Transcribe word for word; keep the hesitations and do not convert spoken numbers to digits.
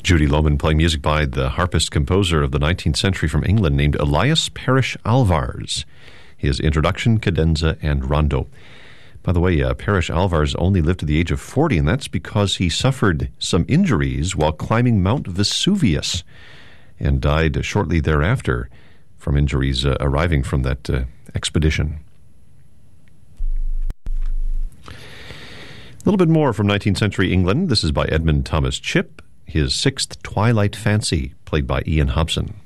Judy Lohman playing music by the harpist-composer of the nineteenth century from England named Elias Parrish Alvars. His introduction, cadenza, and rondo. By the way, uh, Parrish Alvars only lived to the age of forty, and that's because he suffered some injuries while climbing Mount Vesuvius and died shortly thereafter from injuries uh, arriving from that uh, expedition. A little bit more from nineteenth century England. This is by Edmund Thomas Chipp, his Sixth Twilight Fancy, played by Ian Hobson.